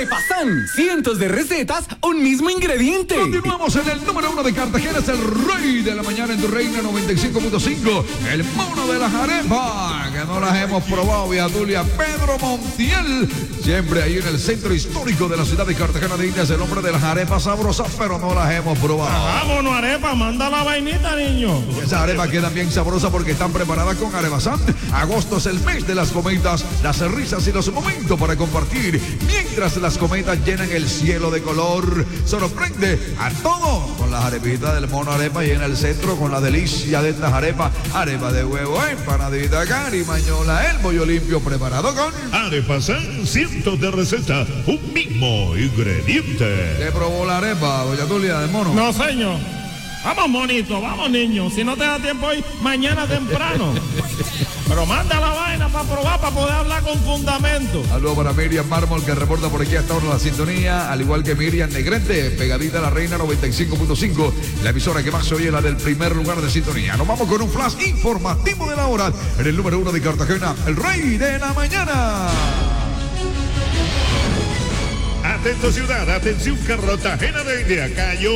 Arepasan, cientos de recetas, un mismo ingrediente. Continuamos en el número 1 de Cartagena, es el rey de la mañana en tu reina 95.5, el mono de las arepas, que no las hemos probado, Viatulia. Pedro Montiel, siempre ahí en el centro histórico de la ciudad de Cartagena de Indias, el hombre de las arepas sabrosas, pero no las hemos probado. Vámonos, arepa, manda la vainita, niño. Esas arepas quedan bien sabrosas porque están preparadas con Arepasan. Agosto es el mes de las cometas, las risas y los momentos para compartir, mientras las cometas llenan el cielo de color. Sorprende a todos con las arepitas del mono arepa y en el centro con la delicia de estas arepas. Arepa de huevo, empanadita, carimañola, el bollo limpio preparado con Arepasan, cientos de recetas, un mismo ingrediente. ¿Te probó la arepa, doña Tulia, del mono? No, señor. Vamos, monito, vamos, niño. Si no te da tiempo hoy, mañana temprano. Pero manda la vaina para probar, para poder hablar con fundamento. Saludos para Miriam Mármol, que reporta por aquí hasta ahora la sintonía, al igual que Miriam Negrete, pegadita a la reina 95.5, la emisora que más se oye, la del primer lugar de sintonía. Nos vamos con un flash informativo de la hora en el número 1 de Cartagena, el rey de la mañana. Atento ciudad, atención Cartagena de India, cayó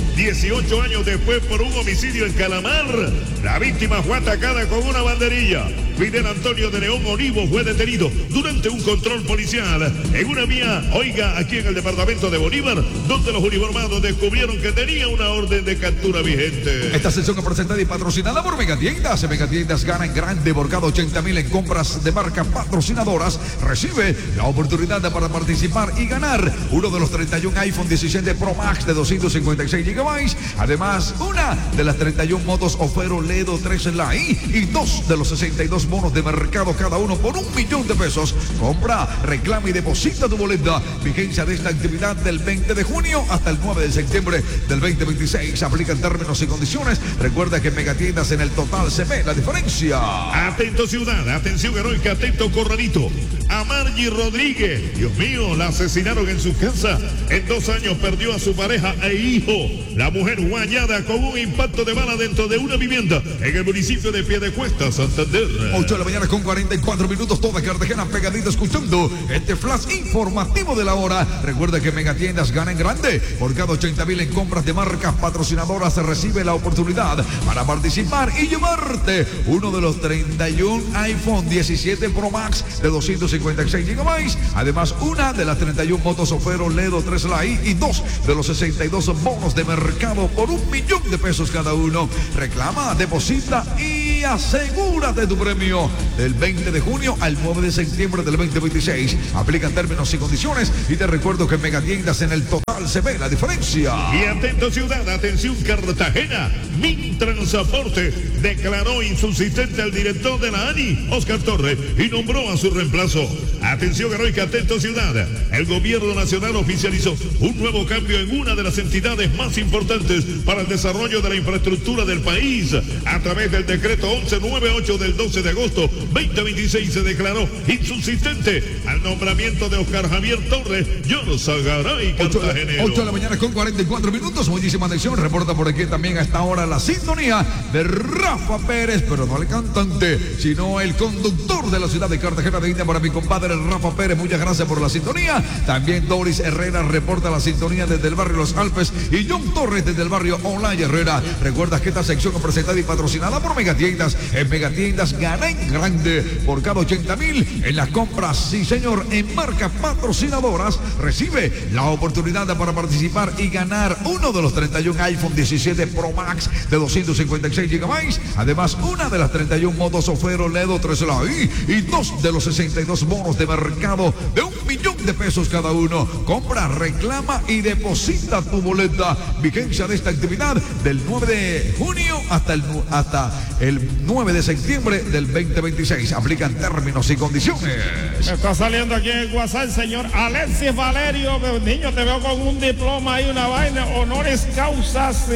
18 años después por un homicidio en Calamar. La víctima fue atacada con una banderilla. Fidel Antonio de León Olivo fue detenido durante un control policial en una vía, oiga, aquí en el departamento de Bolívar, donde los uniformados descubrieron que tenía una orden de captura vigente. Esta sesión es presentada y patrocinada por Megatiendas. Megatiendas gana en grande por cada 80,000 en compras de marcas patrocinadoras. Recibe la oportunidad para participar y ganar uno de los 31 iPhone 17 Pro Max de 256 GB. Además, una de las 31 motos Ofero Ledo 3 Lite y dos de los 62 bonos de mercado, cada uno por $1.000.000. Compra, reclama y deposita tu boleta. Vigencia de esta actividad del 20 de junio hasta el 9 de septiembre del 2026. Aplican términos y condiciones. Recuerda que en Megatiendas en el total se ve la diferencia. Atento ciudad, atención heroica, atento Corralito. A Margie Rodríguez, Dios mío, la asesinaron en su casa. En 2 años perdió a su pareja e hijo. La mujer fue hallada con un impacto de bala dentro de una vivienda en el municipio de Piedecuesta, Santander. 8 de la mañana con 44 minutos, toda Cartagena pegadita escuchando este flash informativo de la hora. Recuerda que Megatiendas gana en grande. Por cada 80,000 en compras de marcas patrocinadoras se recibe la oportunidad para participar y llevarte uno de los 31 iPhone 17 Pro Max de 256 GB. Además, una de las 31 motos Ofero Ledo 3 Lite y dos de los 62 bonos de mercado por $1.000.000 cada uno. Reclama, deposita y asegúrate tu premio del 20 de junio al 9 de septiembre del 2026. Aplican términos y condiciones y te recuerdo que en Megatiendas en el total se ve la diferencia. Y atento ciudad, atención Cartagena, Mintransporte declaró insubsistente al director de la ANI, Oscar Torres, y nombró a su reemplazo. Atención heroica, atento ciudad, el gobierno nacional oficializó un nuevo cambio en una de las entidades más importantes para el desarrollo de la infraestructura del país. A través del decreto 1198 del 12 de agosto 2026 se declaró insubsistente al nombramiento de Oscar Javier Torres, John Zagaray, cartagenero. 8 de la mañana con 44 minutos, muchísima atención. Reporta por aquí también a esta hora la sintonía de Rafa Pérez, pero no el cantante, sino el conductor de la ciudad de Cartagena de India, para mi compadre Rafa Pérez. Muchas gracias por la sintonía. También Doris Herrera reporta la sintonía desde el barrio Los Alpes y John Torres desde el barrio Olaya Herrera. Recuerda que esta sección es presentada y patrocinada por Megatiendas. En Megatiendas gana en grande por cada 80,000 en las compras, sí señor, en marcas patrocinadoras. Recibe la oportunidad para participar y ganar uno de los 31 iPhone 17 Pro Max de 256 GB. Además, una de las 31 motos Ofero Ledo 3 Lite y dos de los 62 bonos de mercado de $1.000.000 cada uno. Compra, reclama y deposita tu boleta. Vigencia de esta actividad del 9 de junio hasta el 9 de septiembre del 2026. Aplican términos y condiciones. Me está saliendo aquí en el WhatsApp el señor Alexis Valerio. Niño, te veo con un diploma y una vaina, honoris causas.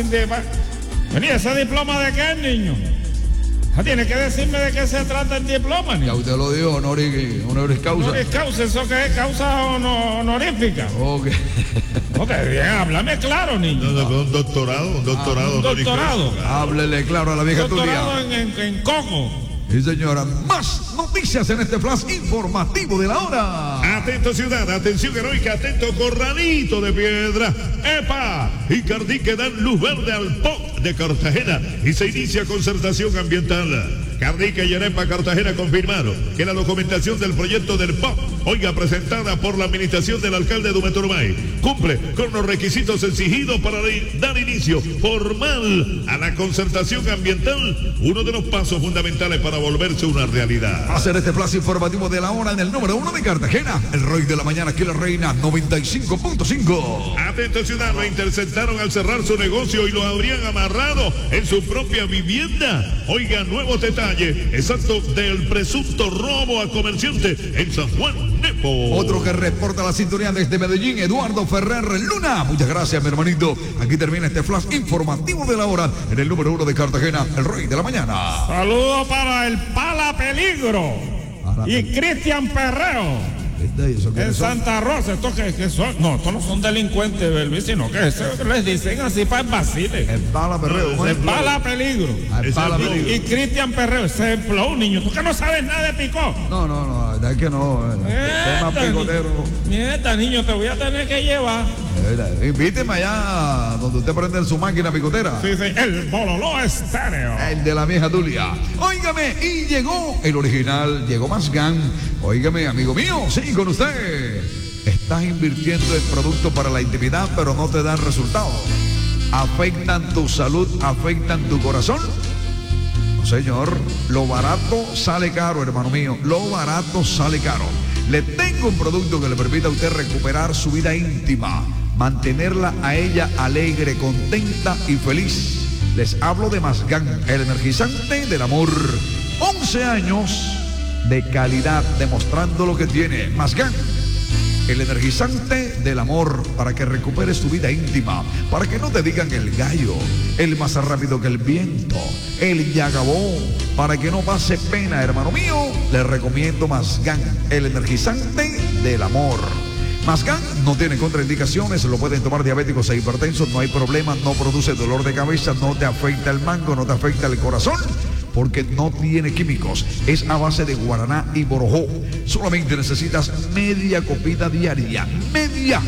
Vení, ¿ese diploma de qué, niño? Tiene que decirme de qué se trata el diploma, niño. Ya usted lo dijo, honoris causa. Honoris causa, ¿eso qué es? Causa honorífica. Ok. Ok, bien, háblame claro, niño. Un doctorado. Un doctorado. Háblele claro a la vieja Doctorado Tulia. en coco. Y señora, más noticias en este flash informativo de la hora. Atento ciudad, atención heroica, atento corralito de piedra. ¡Epa! Y Cardique dan luz verde al POC de Cartagena y se inicia concertación ambiental. Cardique y Arepa Cartagena confirmaron que la documentación del proyecto del POC, oiga, presentada por la administración del alcalde Dumeturbay, cumple con los requisitos exigidos para dar inicio formal a la concertación ambiental, uno de los pasos fundamentales para volverse una realidad. Hacer este flash informativo de la hora en el número 1 de Cartagena, el rey de la mañana, aquí la reina 95.5. Atento ciudad, lo interceptaron al cerrar su negocio y lo habrían amarrado en su propia vivienda. Oiga, nuevos detalles exacto del presunto robo a comerciante en San Juan Nepo. Otro que reporta la sintonía desde Medellín, Eduardo Ferrer Luna. Muchas gracias, mi hermanito. Aquí termina este flash informativo de la hora en el número 1 de Cartagena, el rey de la mañana. Saludos para el Pala Peligro y Cristian Perreo. En Santa Rosa, ¿estos qué son? No, estos no son delincuentes, Belvis, sino que les dicen así para el vacile. El Pala Perreo. El Pala Peligro. El Pala Peligro. Y Cristian Perreo, ese es flow, niño. ¿Tú que no sabes nada de picó? No, es que no. Tema picotero. Nieta, niño, te voy a tener que llevar. Invíteme allá donde usted prende su máquina picotera. Sí, el Bololó Estéreo. El de la vieja Tulia. Óigame, y llegó el original, llegó Mazgán. Óigame, amigo mío, sí, con usted. Estás invirtiendo en productos para la intimidad, pero no te dan resultados. ¿Afectan tu salud? ¿Afectan tu corazón? No, señor, lo barato sale caro, hermano mío. Lo barato sale caro. Le tengo un producto que le permita a usted recuperar su vida íntima, mantenerla a ella alegre, contenta y feliz. Les hablo de Mazgán, el energizante del amor. 11 años de calidad demostrando lo que tiene. Mazgán, el energizante del amor, para que recuperes tu vida íntima, para que no te digan el gallo, el más rápido que el viento, el yagabó, para que no pase pena, hermano mío. Les recomiendo Mazgán, el energizante del amor. Mazgán no tiene contraindicaciones, lo pueden tomar diabéticos e hipertensos, no hay problema, no produce dolor de cabeza, no te afecta el mango, no te afecta el corazón, porque no tiene químicos, es a base de guaraná y borojó. Solamente necesitas media copita diaria, media,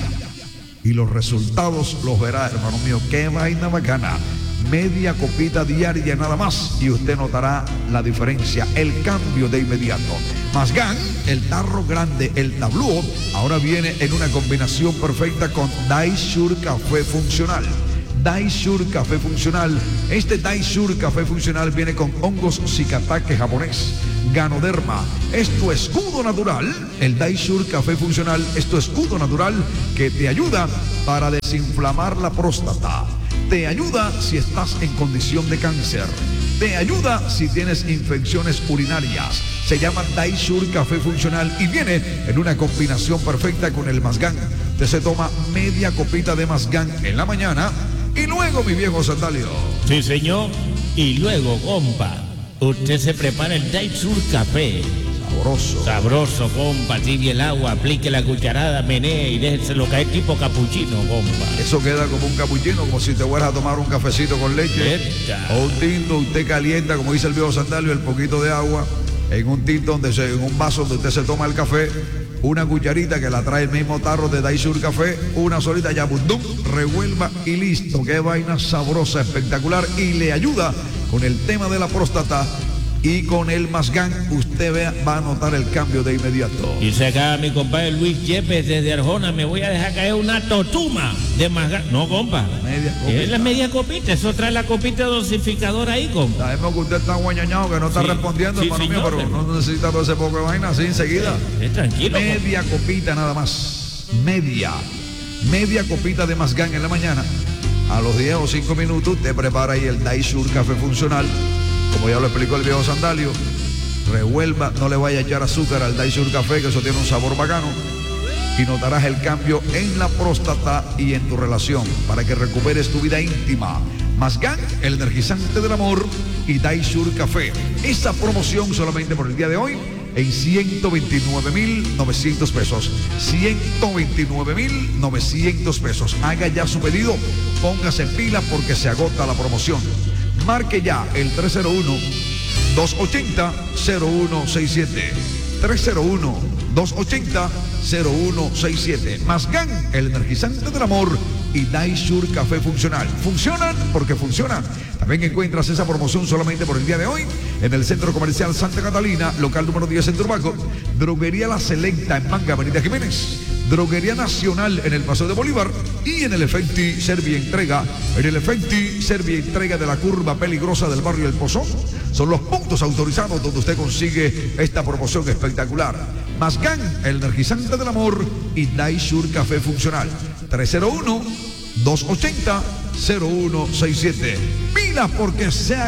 y los resultados los verá, hermano mío. Qué vaina bacana. Media copita diaria nada más y usted notará la diferencia, el cambio de inmediato. Mazgán, el tarro grande, el tablúo, ahora viene en una combinación perfecta con Daishure Café Funcional. Daishure Café Funcional. Este Daishure Café Funcional viene con hongos Zicataque japonés, Ganoderma. Es tu escudo natural. El Daishure Café Funcional es tu escudo natural que te ayuda para desinflamar la próstata. Te ayuda si estás en condición de cáncer. Te ayuda si tienes infecciones urinarias. Se llama Daishure Café Funcional y viene en una combinación perfecta con el Mazgán. Usted se toma media copita de Mazgán en la mañana y luego, mi viejo Sandalio. Sí, señor. Y luego, compa, usted se prepara el Daishure Café. Sabroso. Sabroso, compa. Tibie el agua, aplique la cucharada, menee y déjenselo caer tipo capuchino, compa. Eso queda como un capuchino, como si te fueras a tomar un cafecito con leche. O un tinto, usted calienta, como dice el viejo Sandalio, el poquito de agua en un tinto, en un vaso donde usted se toma el café, una cucharita que la trae el mismo tarro de Daishure Café, una solita, ya bundum, revuelva y listo. Qué vaina sabrosa, espectacular, y le ayuda con el tema de la próstata. Y con el Mazgán, usted vea, va a notar el cambio de inmediato. Y se acaba mi compadre Luis Yepes desde Arjona. Me voy a dejar caer una totuma de Mazgán. No, compa. Media copita. Es la media copita. Eso trae la copita dosificadora ahí, compa. Sabemos que usted está guañañado, que no está respondiendo, hermano mío, pero no necesita todo ese poco de vaina así enseguida. Tranquilo. Media copita nada más. Media copita de Mazgán en la mañana. A los 10 o 5 minutos te prepara ahí el Daishure Café Funcional. Como ya lo explicó el viejo Sandalio, revuelva, no le vaya a echar azúcar al Daishure Café, que eso tiene un sabor bacano, y notarás el cambio en la próstata y en tu relación, para que recuperes tu vida íntima. Mazgán, el energizante del amor, y Daishure Café. Esa promoción solamente por el día de hoy en 129.900 pesos. 129.900 pesos. Haga ya su pedido, póngase en pila porque se agota la promoción. Marque ya el 301-280-0167. 301-280-0167. Masgan, el energizante del amor, y Daisur Café Funcional. Funcionan porque funcionan. También encuentras esa promoción solamente por el día de hoy en el Centro Comercial Santa Catalina, local número 10 en Turbaco. Droguería La Selecta en Manga, Avenida Jiménez. Droguería Nacional en el Paseo de Bolívar y en el Efecti Servientrega. En el Efecti Servientrega de la curva peligrosa del barrio El Pozón. Son los puntos autorizados donde usted consigue esta promoción espectacular. Masgan, el energizante del amor, y Daisur Café Funcional. 301-280-0167. Pilas porque sea